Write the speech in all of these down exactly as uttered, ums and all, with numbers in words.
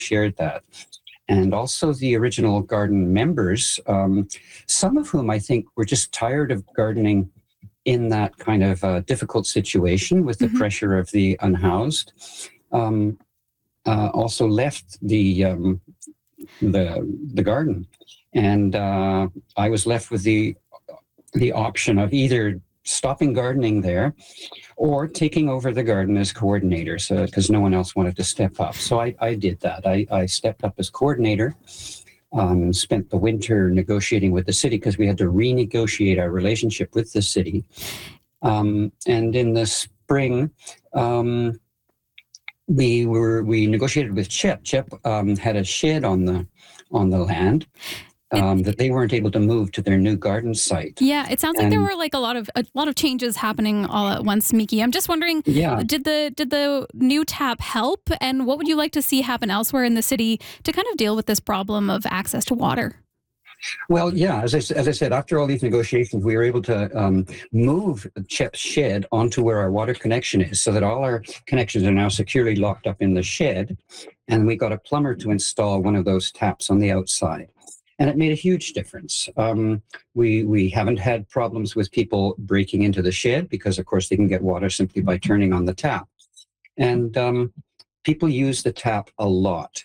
shared that. And also the original garden members, um, some of whom I think were just tired of gardening in that kind of uh, difficult situation with the Mm-hmm. pressure of the unhoused, um, uh, also left the um, the the garden, and uh, I was left with the the option of either stopping gardening there or taking over the garden as coordinator, so because no one else wanted to step up. So I, I did that. I, I stepped up as coordinator, um, spent the winter negotiating with the city because we had to renegotiate our relationship with the city. Um, and in the spring, um, we were we negotiated with CHIP. CHIP um, had a shed on the on the land um, that they weren't able to move to their new garden site. Yeah, it sounds like there And were like a lot of a lot of changes happening all at once, Miki. I'm just wondering, yeah, did the did the new tap help, and what would you like to see happen elsewhere in the city to kind of deal with this problem of access to water? well, yeah. As I s- as I said, after all these negotiations, we were able to um, move CHIP's shed onto where our water connection is, so that all our connections are now securely locked up in the shed. And we got a plumber to install one of those taps on the outside, and it made a huge difference. Um, we we haven't had problems with people breaking into the shed because, of course, they can get water simply by turning on the tap. And um, people use the tap a lot.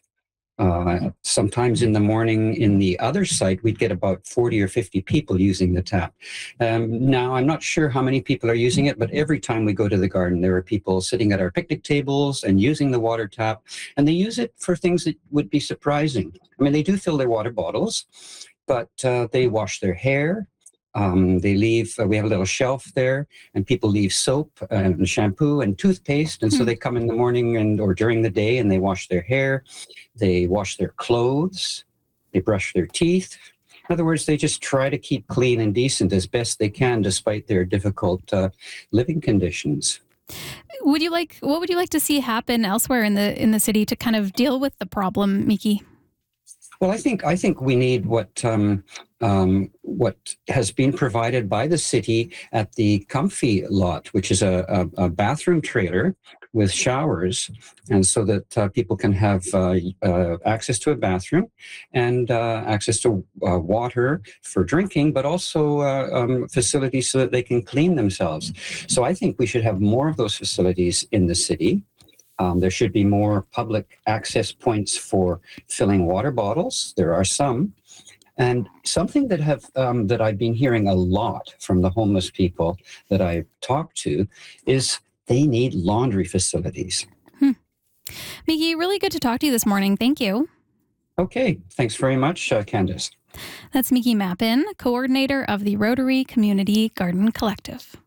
Uh, sometimes in the morning in the other site, we'd get about forty or fifty people using the tap. Um, now, I'm not sure how many people are using it, but every time we go to the garden, there are people sitting at our picnic tables and using the water tap, and they use it for things that would be surprising. I mean, they do fill their water bottles, but uh, they wash their hair. Um, they leave, uh, we have a little shelf there, and people leave soap and shampoo and toothpaste. And so Hmm. they come in the morning and or during the day and they wash their hair, they wash their clothes, they brush their teeth. In other words, they just try to keep clean and decent as best they can, despite their difficult uh, living conditions. Would you like what would you like to see happen elsewhere in the in the city to kind of deal with the problem, Miki? Well, I think I think we need what um, um, what has been provided by the city at the Comfy lot, which is a, a, a bathroom trailer with showers, and so that uh, people can have uh, uh, access to a bathroom and uh, access to uh, water for drinking, but also uh, um, facilities so that they can clean themselves. So I think we should have more of those facilities in the city. Um, there should be more public access points for filling water bottles. There are some. And something that have um, that I've been hearing a lot from the homeless people that I talk to is they need laundry facilities. Hmm. Miki, really good to talk to you this morning. Thank you. Okay, thanks very much, uh, Candace. That's Miki Mappin, coordinator of the Rotary Community Garden Collective.